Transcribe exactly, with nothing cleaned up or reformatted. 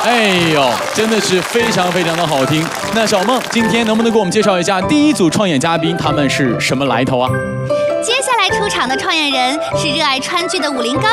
哎呦，真的是非常非常的好听。那小梦今天能不能给我们介绍一下第一组创演嘉宾他们是什么来头啊？ 接下来出场的创业人是热爱川剧的武林高